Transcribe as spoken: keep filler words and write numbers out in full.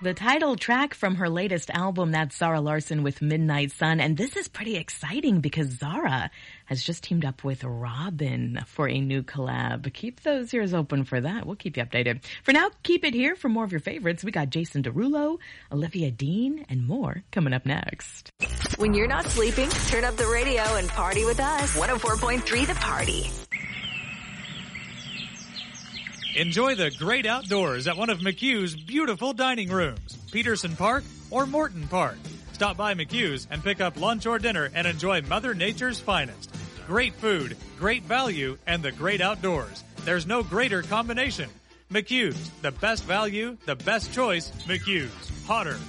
The title track from her latest album, that's Zara Larsson with Midnight Sun. And this is pretty exciting because Zara has just teamed up with Robyn for a new collab. Keep those ears open for that. We'll keep you updated. For now, keep it here for more of your favorites. We got Jason Derulo, Olivia Dean, and more coming up next. When you're not sleeping, turn up the radio and party with us. one oh four point three The Party. Enjoy the great outdoors at one of McHugh's beautiful dining rooms, Peterson Park or Morton Park. Stop by McHugh's and pick up lunch or dinner and enjoy Mother Nature's finest. Great food, great value, and the great outdoors. There's no greater combination. McHugh's, the best value, the best choice, McHugh's. Hotter,